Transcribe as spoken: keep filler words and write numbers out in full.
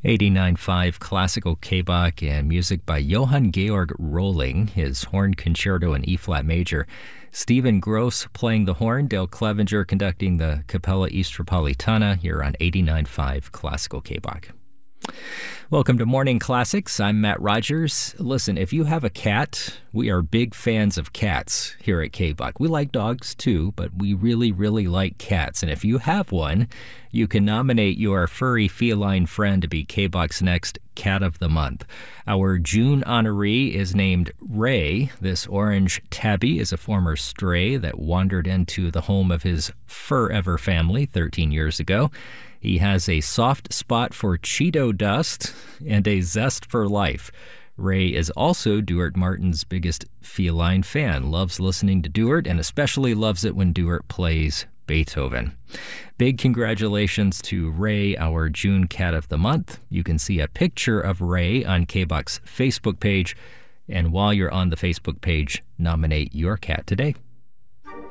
eighty-nine point five Classical K-Bach and music by Johann Georg Rohling, his horn concerto in E-flat major. Stephen Gross playing the horn, Dale Clevenger conducting the Capella Istropolitana here on eighty-nine point five Classical K-Bach. Welcome to Morning Classics. I'm Matt Rogers. Listen, if you have a cat, we are big fans of cats here at K-Bach. We like dogs too, but we really, really like cats. And if you have one, you can nominate your furry feline friend to be K-Bach's next Cat of the Month. Our June honoree is named Ray. This orange tabby is a former stray that wandered into the home of his Forever family thirteen years ago. He has a soft spot for Cheeto dust and a zest for life. Ray is also Duart Martin's biggest feline fan, loves listening to Duart, and especially loves it when Duart plays Beethoven. Big congratulations to Ray, our June Cat of the Month. You can see a picture of Ray on K-Bach's Facebook page, and while you're on the Facebook page, nominate your cat today.